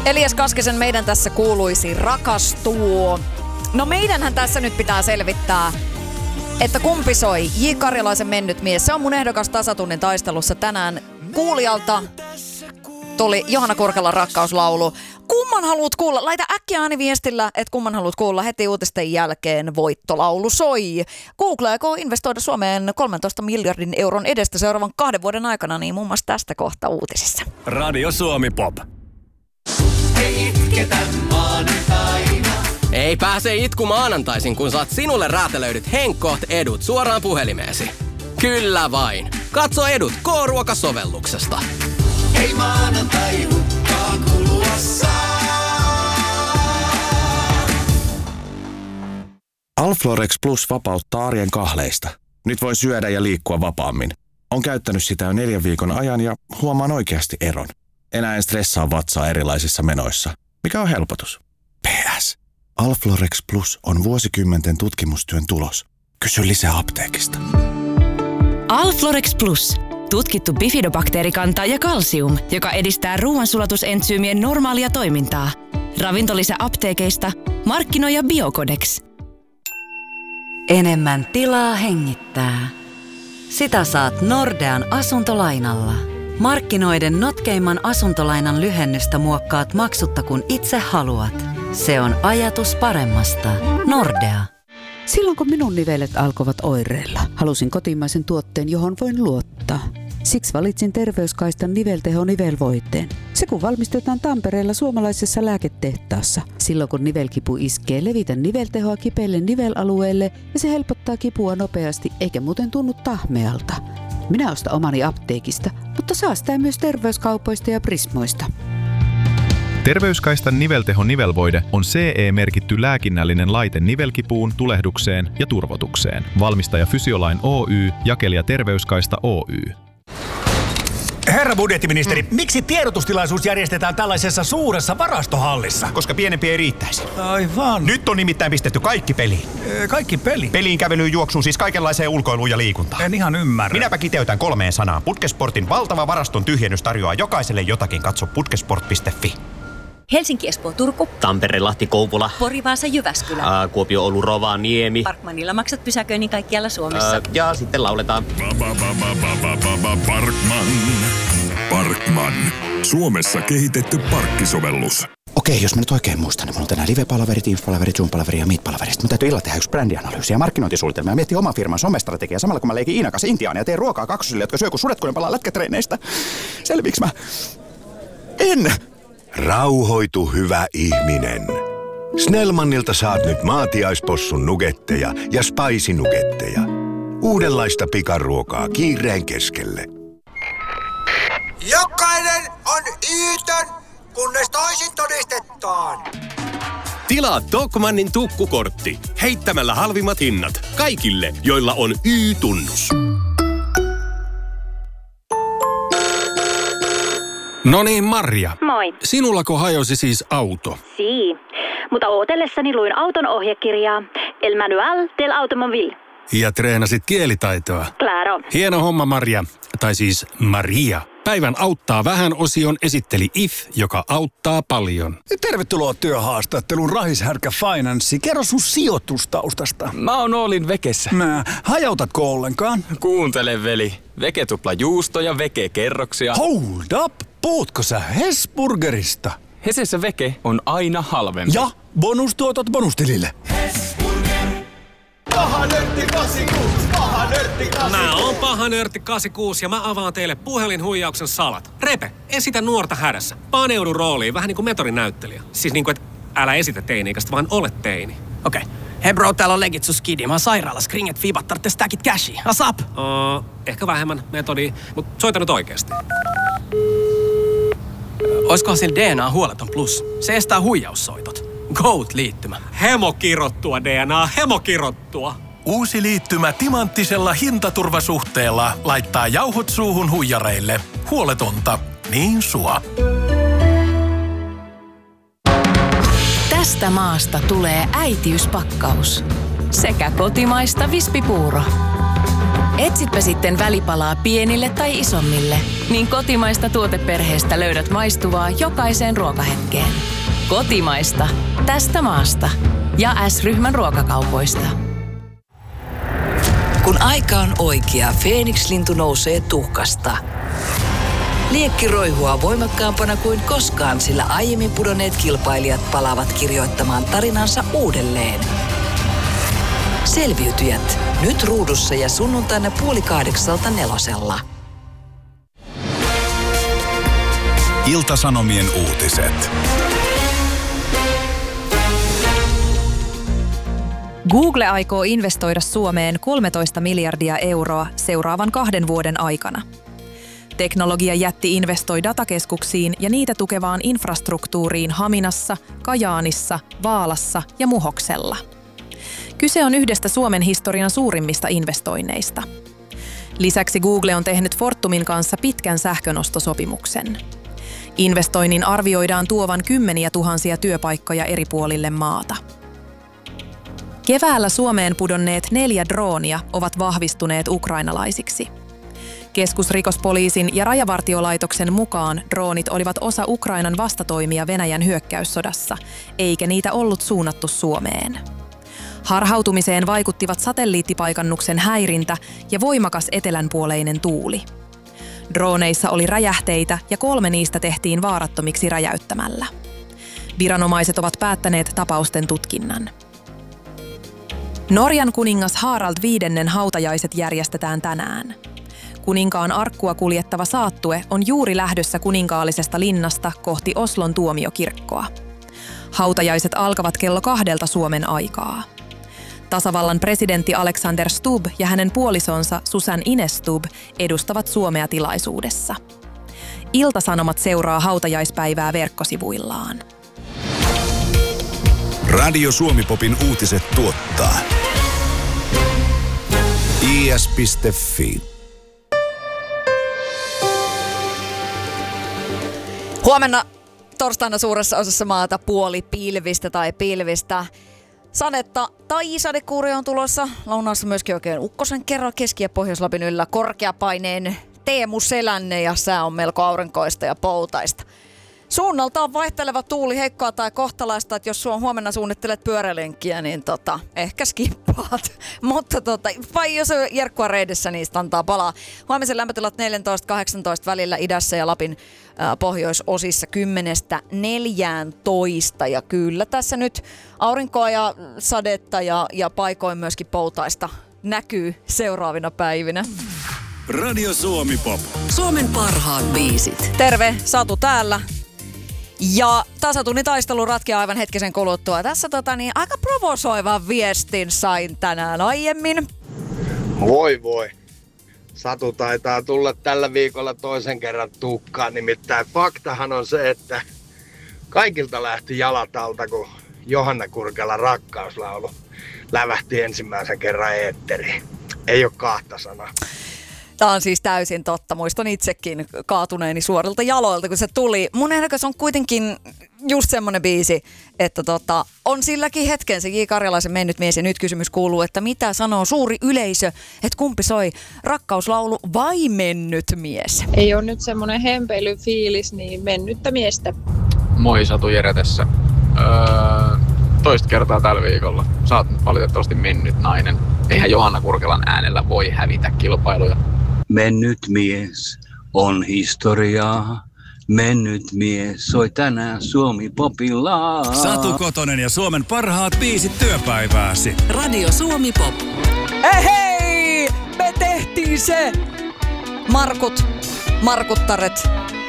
Elias Kaskisen Meidän tässä kuuluisi rakastuu. No meidänhän tässä nyt pitää selvittää, että kumpi soi. J. Karjalaisen Mennyt mies. Se on mun ehdokas tasatunnin taistelussa tänään. Kuulijalta tuli Johanna Kurkelan rakkauslaulu. Kumman haluat kuulla? Laita äkkiä ääniviestillä, että kumman haluat kuulla. Heti uutisten jälkeen voittolaulu soi. Google aikoo investoida Suomeen 13 miljardin euron edestä seuraavan 2 vuoden aikana, niin muun muassa tästä kohta uutisissa. Radio Suomi Pop. Ei itketä maanantaina. Ei pääse itku maanantaisin, kun saat sinulle räätälöidyt Henkkoht edut suoraan puhelimeesi. Kyllä vain. Katso edut K-ruokasovelluksesta. Ei maanantai hukkaan kulua saa. Alflorex Plus vapauttaa arjen kahleista. Nyt voi syödä ja liikkua vapaammin. On käyttänyt sitä jo 4 viikon ajan ja huomaan oikeasti eron. Enää en stressaa vatsaa erilaisissa menoissa. Mikä on helpotus? PS. Alflorex Plus on vuosikymmenten tutkimustyön tulos. Kysy lisää apteekista. Alflorex Plus. Tutkittu bifidobakteerikanta ja kalsium, joka edistää ruoansulatusentsyymien normaalia toimintaa. Ravintolisä apteekeista. Markkinoija Biocodex. Enemmän tilaa hengittää. Sitä saat Nordean asuntolainalla. Markkinoiden notkeimman asuntolainan lyhennystä muokkaat maksutta kun itse haluat. Se on ajatus paremmasta. Nordea. Silloin kun minun nivelet alkoivat oireilla, halusin kotimaisen tuotteen, johon voin luottaa. Siksi valitsin Terveyskaistan nivelteho-nivelvoiteen. Se kun valmistetaan Tampereella suomalaisessa lääketehtaassa. Silloin kun nivelkipu iskee, levitä niveltehoa kipeille nivelalueelle ja se helpottaa kipua nopeasti eikä muuten tunnu tahmealta. Minä ostan omani apteekista, mutta säästää myös terveyskaupoista ja Prismoista. Terveyskaistan nivelteho-nivelvoide on CE-merkitty lääkinnällinen laite nivelkipuun, tulehdukseen ja turvotukseen. Valmistaja Fysiolain Oy, jakelija Terveyskaista Oy. Herra budjettiministeri, miksi tiedotustilaisuus järjestetään tällaisessa suuressa varastohallissa? Koska pienempi ei riittäisi. Aivan. Nyt on nimittäin pistetty kaikki peliin. Kaikki peli? Peliin, kävelyyn, juoksuun, siis kaikenlaiseen ulkoiluun ja liikuntaan. En ihan ymmärrä. Minäpä kiteytän 3 sanaan. Putkesportin valtava varaston tyhjennys tarjoaa jokaiselle jotakin. Katso putkesport.fi. Helsinki, Espoo, Turku. Tampere, Lahti, Kouvola. Pori, Vaasa, Jyväskylä. Kuopio, Oulu, Rovaniemi. Parkmanilla maksat pysäköinnin kaikkialla Suomessa. Ja sitten lauletaan. Parkman. Suomessa kehitetty parkkisovellus. Okei, jos mä nyt oikein muistan, niin mulla on tänään live-palaverit, Teams-palaveri, Zoom-palaveri ja Meet-palaveri. Sitten mun täytyy illalla tehdä yksi brändianalyysi ja markkinointisuunnitelma ja miettiä oman firman somestrategiaa samalla kun mä leikin Iinakas Intiaania ja teen ruokaa kaksosille, jotka syö kun sudet, kun ne palaa lätkätreeneistä. Selviiks mä? En! Rauhoitu, hyvä ihminen. Snellmanilta saat nyt maatiaispossun nugetteja ja spicy nugetteja. Uudenlaista pikaruokaa kiireen keskelle. Jokainen on Yytön, kunnes toisin todistetaan. Tilaa Tokmannin tukkukortti heittämällä halvimmat hinnat kaikille, joilla on Y-tunnus. No niin, Marja. Moi. Sinullako hajosi siis auto? Sii. Mutta ootellessani luin auton ohjekirjaa El Manual del Automobile. Ja treenasit kielitaitoa. Claro. Hieno homma, Marja. Tai siis Maria. Päivän auttaa vähän -osion esitteli IF, joka auttaa paljon. Tervetuloa työhaastatteluun Rahishärkä Finance. Kerro sun sijoitustaustasta. Mä oon Oolin Vekessä. Hajautatko ollenkaan? Kuuntele, veli. Veke tupla juusto ja Veke kerroksia. Hold up! Puhutko sä Hesburgerista? Hesessä Veke on aina halvempi. Ja bonustuotot bonustilille. Paha nörtti 86, paha nörtti 86. Mä oon paha nörtti 86 ja mä avaan teille puhelinhuijauksen salat. Repe, esitä nuorta hädässä. Paneudu rooliin, vähän niin kuin metorinäyttelijä. Siis niin kuin, että älä esitä teini-ikäistä, vaan ole teini. Okei. Hei bro, täällä on legit sun skidi. Mä oon sairaalassa. Kringet fiibat tarvitse stackit cashia. Asap! Ehkä vähemmän metodia, mut soita nyt oikeesti. Oiskohan sillä DNA huoleton plus? Se estää huijaussoitot. Goat-liittymä. Hemokirottua DNA, hemokirottua. Uusi liittymä timanttisella hintaturvasuhteella laittaa jauhot suuhun huijareille. Huoletonta, niin sua. Tästä maasta tulee äitiyspakkaus. Sekä kotimaista vispipuuro. Etsitpä sitten välipalaa pienille tai isommille, niin kotimaista tuoteperheestä löydät maistuvaa jokaiseen ruokahetkeen. Kotimaista. Tästä maasta. Ja S-ryhmän ruokakaupoista. Kun aika on oikea, Feeniks-lintu nousee tuhkasta. Liekki roihua voimakkaampana kuin koskaan, sillä aiemmin pudonneet kilpailijat palaavat kirjoittamaan tarinansa uudelleen. Selviytyjät. Nyt ruudussa ja sunnuntaina 7:30 Nelosella. Ilta-Sanomien uutiset. Google aikoo investoida Suomeen 13 miljardia euroa seuraavan 2 vuoden aikana. Teknologiajätti investoi datakeskuksiin ja niitä tukevaan infrastruktuuriin Haminassa, Kajaanissa, Vaalassa ja Muhoksella. Kyse on yhdestä Suomen historian suurimmista investoinneista. Lisäksi Google on tehnyt Fortumin kanssa pitkän sähkönostosopimuksen. Investoinnin arvioidaan tuovan 10 000 työpaikkoja eri puolille maata. Keväällä Suomeen pudonneet 4 droonia ovat vahvistuneet ukrainalaisiksi. Keskusrikospoliisin ja Rajavartiolaitoksen mukaan droonit olivat osa Ukrainan vastatoimia Venäjän hyökkäyssodassa, eikä niitä ollut suunnattu Suomeen. Harhautumiseen vaikuttivat satelliittipaikannuksen häirintä ja voimakas etelänpuoleinen tuuli. Drooneissa oli räjähteitä ja 3 niistä tehtiin vaarattomiksi räjäyttämällä. Viranomaiset ovat päättäneet tapausten tutkinnan. Norjan kuningas Harald V hautajaiset järjestetään tänään. Kuninkaan arkkua kuljettava saattue on juuri lähdössä kuninkaallisesta linnasta kohti Oslon tuomiokirkkoa. Hautajaiset alkavat kello 2 Suomen aikaa. Tasavallan presidentti Alexander Stubb ja hänen puolisonsa Susan Ines Stubb edustavat Suomea tilaisuudessa. Ilta-Sanomat seuraa hautajaispäivää verkkosivuillaan. Radio Suomi-popin uutiset tuottaa is.fi. Huomenna torstaina suuressa osassa maata puoli pilvistä tai pilvistä. Sadetta tai sadekuuri on tulossa. Lounaassa myöskin oikein ukkosen kerran Keski- ja Pohjois-Lapin yllä korkeapaineen Teemu Selänne ja sää on melko aurinkoista ja poutaista. Suunnaltaan vaihteleva tuuli, heikkoa tai kohtalaista, että jos huomenna suunnittelet pyörälenkkiä, niin ehkä skippaat. Mutta vai jos on jerkkua reidessä, niin antaa palaa. Huomisen lämpötilat 14-18 välillä idässä ja Lapin pohjoisosissa 10-14. Ja kyllä tässä nyt aurinkoa ja sadetta ja paikoin myöskin poutaista näkyy seuraavina päivinä. Radio Suomi Pop. Suomen parhaat biisit. Terve, Satu täällä. Ja tasatunnin taistelu ratkeaa aivan hetkisen kuluttua. Tässä aika provosoivan viestin sain tänään aiemmin. Voi. Satu taitaa tulla tällä viikolla toisen kerran tukkaan. Nimittäin faktahan on se, että kaikilta lähti jalat alta, kun Johanna Kurkelan rakkauslaulu lävähti ensimmäisen kerran eetteriin. Ei ole kahta sanaa. Tämä on siis täysin totta. Muistan itsekin kaatuneeni suorilta jaloilta, kun se tuli. Mun ehdokas on kuitenkin just semmoinen biisi, että on silläkin hetken se J. Karjalaisen mennyt mies. Ja nyt kysymys kuuluu, että mitä sanoo suuri yleisö, että kumpi soi, rakkauslaulu vai mennyt mies? Ei ole nyt semmoinen hempeilyfiilis, niin mennyttä miestä. Moi, Satu Jere tässä. Toista kertaa tällä viikolla. Sä oot nyt valitettavasti mennyt nainen. Eihän Johanna Kurkelan äänellä voi hävitä kilpailuja. Mennyt mies on historiaa. Mennyt mies soi tänään Suomi Popilla. Satu Kotonen ja Suomen parhaat biisit työpäivääsi. Radio Suomi Pop. Hei! Me tehtiin se! Markuttaret